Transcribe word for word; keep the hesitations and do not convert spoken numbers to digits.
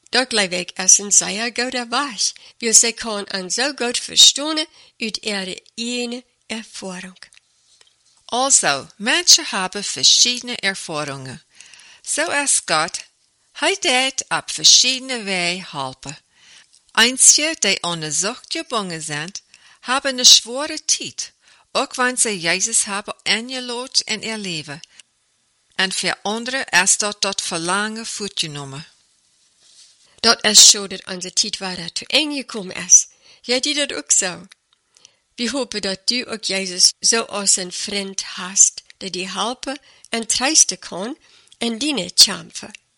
Dat leef ik als een zeer goede weg, wie zij kan aan zo goed verstaan uit ihre eigene Erfahrung. Also, Menschen haben verschiedene Erfahrungen. So als Gott, hij deed op verschiedene Wege helpen. Einige, die ohne Sucht gebunden sind, haben eine schwere Zeit, auch wenn sie Jesus haben eingeladen in ihr Leben. Und für andere ist dort das Verlangen fortgenommen. Dat is zo dat onze tijd waar dat toe aangekomen is. Jij die dat ook zo. We hopen dat du ook Jezus zo als een vriend hast, dat die helpen en troosten kan en dienen kämpfen.